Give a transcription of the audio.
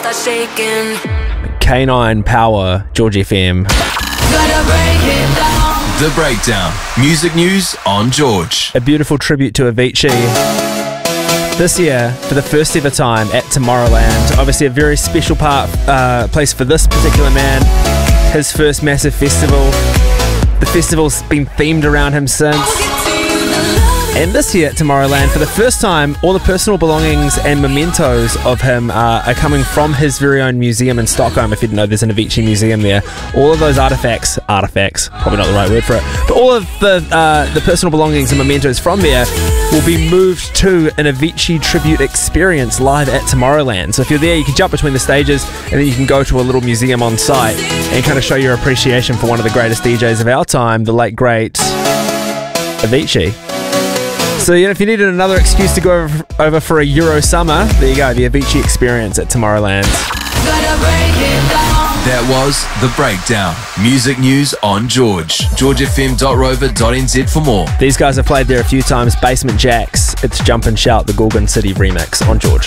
start shaking. K9 Power, George FM. Gotta break it down. The Breakdown. Music news on George. A beautiful tribute to Avicii. This year, for the first ever time at Tomorrowland. Obviously a very special place for this particular man. His first massive festival. The festival's been themed around him since. And this year at Tomorrowland, for the first time, all the personal belongings and mementos of him are coming from his very own museum in Stockholm. If you didn't know, there's an Avicii museum there. All of those artifacts, probably not the right word for it, but all of the personal belongings and mementos from there will be moved to an Avicii tribute experience live at Tomorrowland. So if you're there, you can jump between the stages and then you can go to a little museum on site and kind of show your appreciation for one of the greatest DJs of our time, the late, great Avicii. So, if you needed another excuse to go over for a Euro summer, there you go, the Avicii experience at Tomorrowland. That was The Breakdown. Music news on George. georgefm.rover.nz for more. These guys have played there a few times. Basement Jaxx, it's Jump and Shout, the Gorgon City remix on George.